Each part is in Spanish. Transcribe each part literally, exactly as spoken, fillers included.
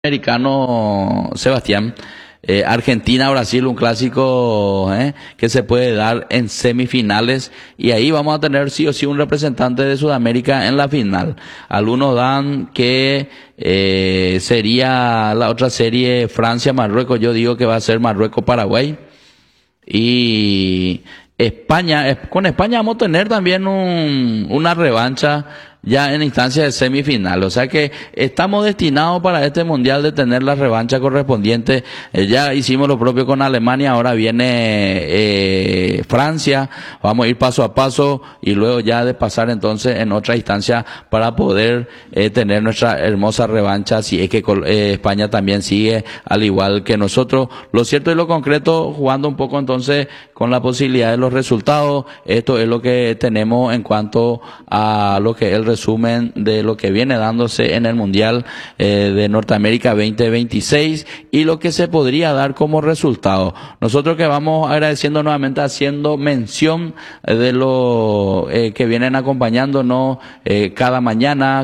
Americano, Sebastián. Eh, Argentina-Brasil, un clásico eh, que se puede dar en semifinales, y ahí vamos a tener sí o sí un representante de Sudamérica en la final. Algunos dan que eh, sería la otra serie Francia-Marruecos. Yo digo que va a ser Marruecos-Paraguay. Y España, con España vamos a tener también un, una revancha ya en instancia de semifinal. O sea que estamos destinados para este mundial de tener la revancha correspondiente. Eh, ya hicimos lo propio con Alemania, ahora viene eh, Francia. Vamos a ir paso a paso y luego ya de pasar entonces en otra instancia para poder eh, tener nuestra hermosa revancha, si es que eh, España también sigue al igual que nosotros. Lo cierto y lo concreto, jugando un poco entonces con la posibilidad de los resultados, esto es lo que tenemos en cuanto a lo que es el resumen de lo que viene dándose en el Mundial eh, de Norteamérica veinte veintiséis y lo que se podría dar como resultado. Nosotros que vamos agradeciendo nuevamente, haciendo mención de lo eh, que vienen acompañándonos eh, cada mañana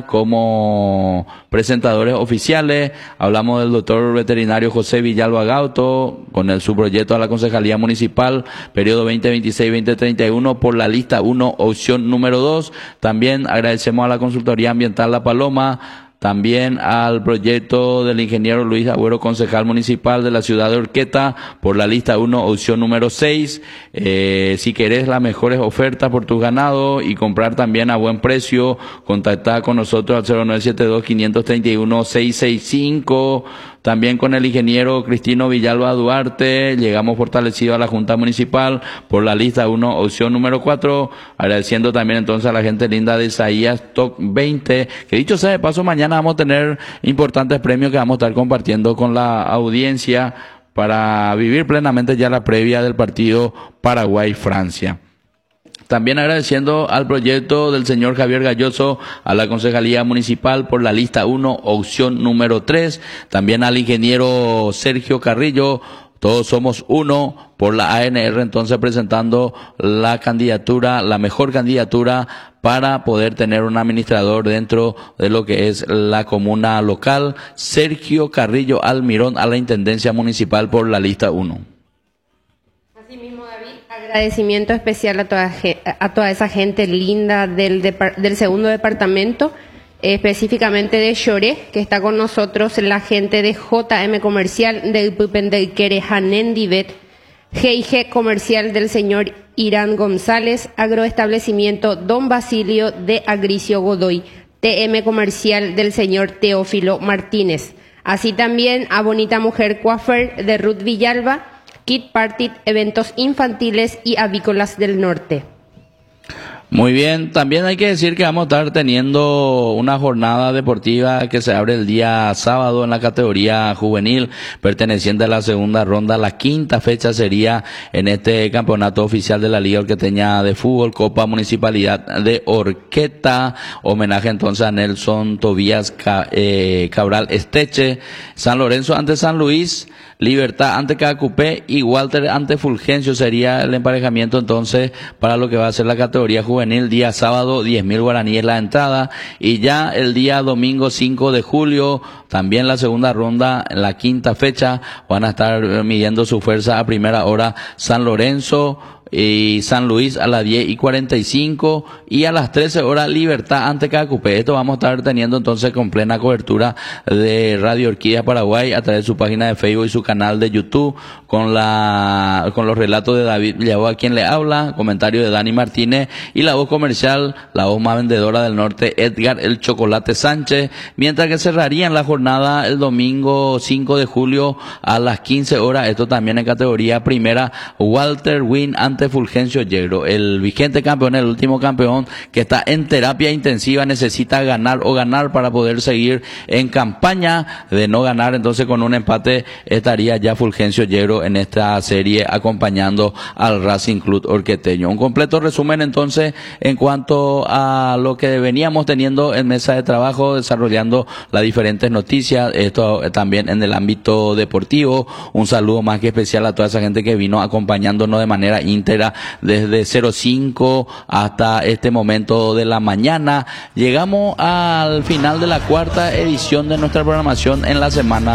como presentadores oficiales. Hablamos del doctor veterinario José Villalba Gauto con el subproyecto a la Concejalía Municipal, periodo veinte veintiséis veinte treinta y uno, por la lista uno, opción número dos. También agradecemos a la Consultoría Ambiental La Paloma, también al proyecto del ingeniero Luis Agüero, concejal municipal de la ciudad de Urqueta, por la lista uno, opción número seis. Eh, si querés las mejores ofertas por tu ganado y comprar también a buen precio, contacta con nosotros al cero nueve siete dos, cinco tres uno, seis seis cinco. También con el ingeniero Cristino Villalba Duarte, llegamos fortalecido a la Junta Municipal por la lista uno, opción número cuatro, agradeciendo también entonces a la gente linda de Isaías Top veinte, que dicho sea de paso, mañana vamos a tener importantes premios que vamos a estar compartiendo con la audiencia para vivir plenamente ya la previa del partido Paraguay-Francia. También agradeciendo al proyecto del señor Javier Galloso, a la Concejalía Municipal por la lista uno, opción número tres, también al ingeniero Sergio Carrillo, todos somos uno, por la A N R, entonces presentando la candidatura, la mejor candidatura para poder tener un administrador dentro de lo que es la comuna local. Sergio Carrillo Almirón a la Intendencia Municipal por la lista uno. Asimismo, David, agradecimiento especial a toda, a toda esa gente linda del, del segundo departamento, específicamente de Choré, que está con nosotros, la gente de J M Comercial, del Pupen del Quere Janendivet, G I G Comercial del señor Irán González, Agroestablecimiento Don Basilio de Agricio Godoy, T M Comercial del señor Teófilo Martínez, así también a Bonita Mujer Coafer de Ruth Villalba, Kid Party, eventos infantiles y avícolas del norte. Muy bien, también hay que decir que vamos a estar teniendo una jornada deportiva que se abre el día sábado en la categoría juvenil perteneciente a la segunda ronda. La quinta fecha sería en este campeonato oficial de la Liga Orqueteña de Fútbol, Copa Municipalidad de Orqueta, homenaje entonces a Nelson Tobías Cabral Esteche. San Lorenzo ante San Luis, Libertad ante Cacupé y Walter ante Fulgencio sería el emparejamiento entonces para lo que va a ser la categoría juvenil. Día sábado, diez mil guaraníes la entrada, y ya el día domingo cinco de julio, también la segunda ronda, en la quinta fecha, van a estar midiendo su fuerza a primera hora San Lorenzo y San Luis a las diez y cuarenta y cinco, y a las trece horas Libertad ante Cacupé. Esto vamos a estar teniendo entonces con plena cobertura de Radio Orquídea Paraguay a través de su página de Facebook y su canal de YouTube, con la con los relatos de David Villalba, quien le habla, comentario de Dani Martínez, y la voz comercial, la voz más vendedora del norte, Edgar El Chocolate Sánchez, mientras que cerrarían la jornada el domingo cinco de julio a las quince horas, esto también en categoría primera, Walter Win ante Fulgencio Yegro, el vigente campeón, el último campeón que está en terapia intensiva, necesita ganar o ganar para poder seguir en campaña. De no ganar, entonces con un empate estaría ya Fulgencio Yegro en esta serie acompañando al Racing Club Orqueteño. Un completo resumen entonces en cuanto a lo que veníamos teniendo en mesa de trabajo, desarrollando las diferentes noticias, esto también en el ámbito deportivo. Un saludo más que especial a toda esa gente que vino acompañándonos de manera íntegra entera desde cero cinco hasta este momento de la mañana. Llegamos al final de la cuarta edición de nuestra programación en la semana